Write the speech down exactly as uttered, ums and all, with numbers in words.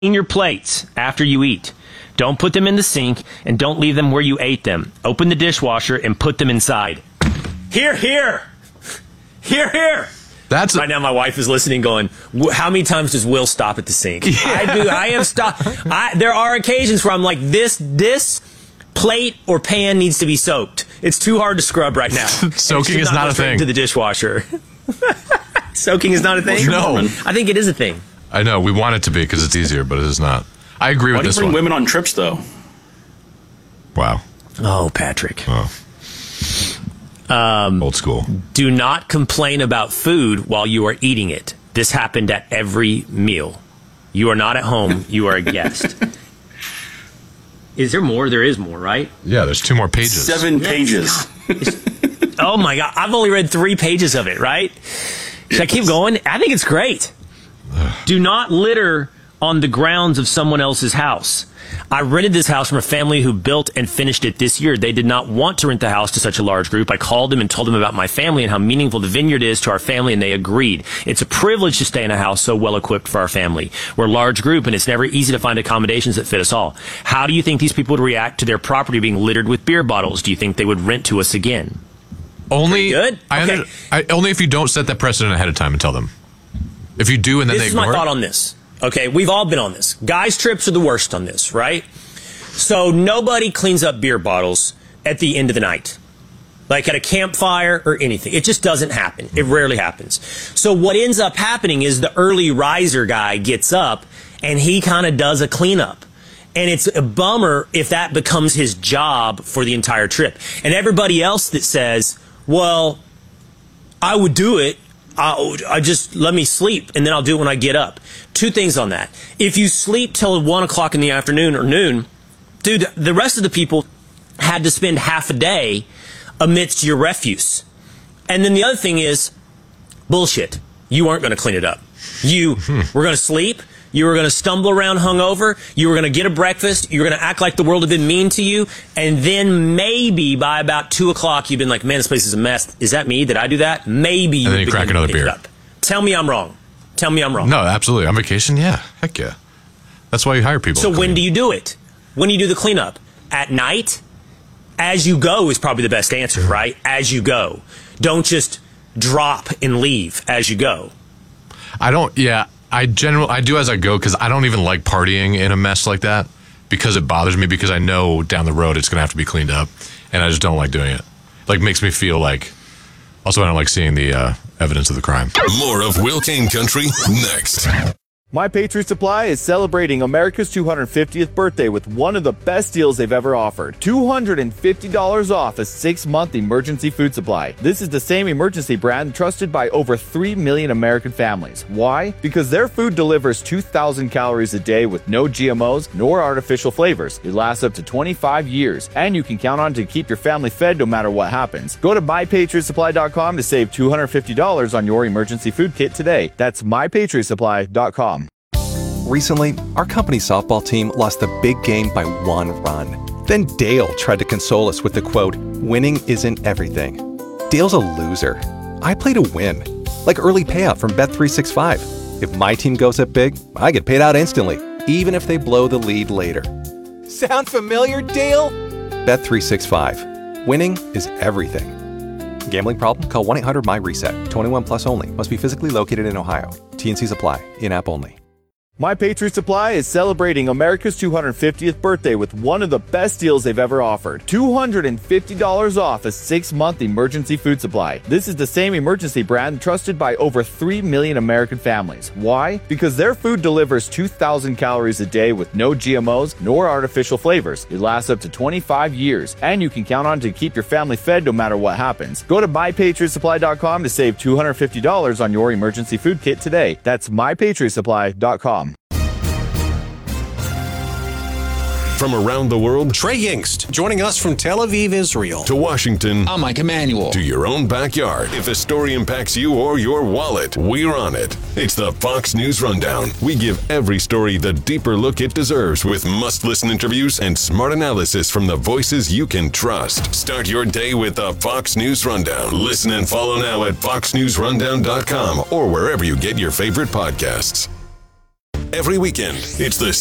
Clean your plates after you eat. Don't put them in the sink, and don't leave them where you ate them. Open the dishwasher and put them inside. Here, here. Here, here. That's right now my wife is listening going, how many times does Will stop at the sink? Yeah. I do. I have stopped. I, there are occasions where I'm like, this, this plate or pan needs to be soaked. It's too hard to scrub right now. Soaking is not, not a thing. To the dishwasher. Soaking is not a thing? No. I think it is a thing. I know. We want it to be because it's easier, but it is not. I agree Why with this one. Why do you bring women on trips, though? Wow. Oh, Patrick. Oh. Um, Old school. Do not complain about food while you are eating it. This happened at every meal. You are not at home. You are a guest. Is there more? There is more, right? Yeah, there's two more pages. Seven yes. pages. Oh, my God. I've only read three pages of it, right? Should I keep going? I think it's great. Do not litter on the grounds of someone else's house. I rented this house from a family who built and finished it this year. They did not want to rent the house to such a large group. I called them and told them about my family and how meaningful the vineyard is to our family, and they agreed. It's a privilege to stay in a house so well equipped for our family. We're a large group, and it's never easy to find accommodations that fit us all. How do you think these people would react to their property being littered with beer bottles? Do you think they would rent to us again? Only good. I okay. under, I, only if you don't set that precedent ahead of time and tell them. If you do and then this they is ignore my thought it. on this. Okay, we've all been on this. Guys' trips are the worst on this, right? So nobody cleans up beer bottles at the end of the night, like at a campfire or anything. It just doesn't happen. It rarely happens. So what ends up happening is the early riser guy gets up and he kind of does a cleanup. And it's a bummer if that becomes his job for the entire trip. And everybody else that says, well, I would do it. I, I just let me sleep and then I'll do it when I get up. Two things on that. If you sleep till one o'clock in the afternoon or noon, dude, the rest of the people had to spend half a day amidst your refuse. And then the other thing is bullshit. You weren't going to clean it up. You were going to sleep. You were going to stumble around hungover. You were going to get a breakfast. You were going to act like the world had been mean to you. And then maybe by about two o'clock, you've been like, man, this place is a mess. Is that me? Did I do that? Maybe you And then you crack another beer. Up. Tell me I'm wrong. Tell me I'm wrong. No, absolutely. On vacation, yeah. Heck yeah. That's why you hire people. So when do you do it? When do you do the cleanup? At night? As you go is probably the best answer, right? As you go. Don't just drop and leave as you go. I don't, yeah. I generally, I do as I go because I don't even like partying in a mess like that because it bothers me because I know down the road it's going to have to be cleaned up and I just don't like doing it. Like, makes me feel like, also I don't like seeing the uh, evidence of the crime. More of Will Kane Country next. My Patriot Supply is celebrating America's two hundred fiftieth birthday with one of the best deals they've ever offered. two hundred fifty dollars off a six-month emergency food supply. This is the same emergency brand trusted by over three million American families. Why? Because their food delivers two thousand calories a day with no G M Os nor artificial flavors. It lasts up to twenty-five years, and you can count on it to keep your family fed no matter what happens. Go to my patriot supply dot com to save two hundred fifty dollars on your emergency food kit today. That's my patriot supply dot com. Recently, our company's softball team lost the big game by one run. Then Dale tried to console us with the quote, "Winning isn't everything." Dale's a loser. I play to win. Like early payout from Bet three sixty-five. If my team goes up big, I get paid out instantly, even if they blow the lead later. Sound familiar, Dale? Bet three sixty-five. Winning is everything. Gambling problem? Call one eight hundred M Y reset. twenty-one plus only. Must be physically located in Ohio. T and Cs apply. In-app only. My Patriot Supply is celebrating America's two hundred fiftieth birthday with one of the best deals they've ever offered. two hundred fifty dollars off a six-month emergency food supply. This is the same emergency brand trusted by over three million American families. Why? Because their food delivers two thousand calories a day with no G M Os nor artificial flavors. It lasts up to twenty-five years, and you can count on it to keep your family fed no matter what happens. Go to my patriot supply dot com to save two hundred fifty dollars on your emergency food kit today. That's my patriot supply dot com. From around the world, Trey Yingst, joining us from Tel Aviv, Israel. To Washington. I'm Mike Emanuel. To your own backyard. If a story impacts you or your wallet, we're on it. It's the Fox News Rundown. We give every story the deeper look it deserves with must-listen interviews and smart analysis from the voices you can trust. Start your day with the Fox News Rundown. Listen and follow now at fox news rundown dot com or wherever you get your favorite podcasts. every weekend. It's the